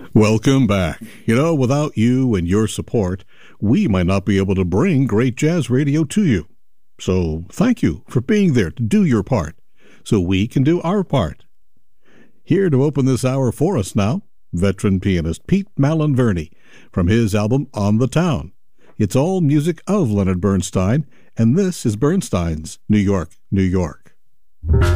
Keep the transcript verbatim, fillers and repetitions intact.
Welcome back. You know, without you and your support, we might not be able to bring great jazz radio to you. So thank you for being there to do your part so we can do our part. Here to open this hour for us now, veteran pianist Pete Malin-Verney from his album On the Town. It's all music of Leonard Bernstein, and this is Bernstein's New York, New York.